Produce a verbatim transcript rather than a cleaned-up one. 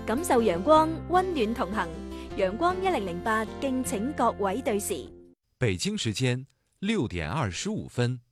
感受陽光，溫暖同行。陽光一零零八，敬請各位對時。 北京時間六點二十五分。